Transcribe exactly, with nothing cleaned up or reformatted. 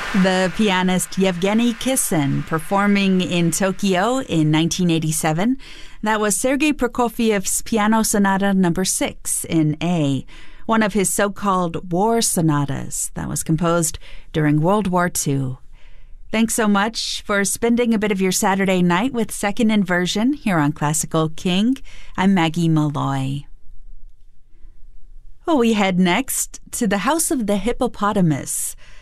The pianist Yevgeny Kissin performing in Tokyo in nineteen eighty-seven. That was Sergei Prokofiev's Piano Sonata number six in A, one of his so-called war sonatas that was composed during World War Two. Thanks so much for spending a bit of your Saturday night with Second Inversion here on Classical King. I'm Maggie Malloy. Well, we head next to the House of the Hippopotamus,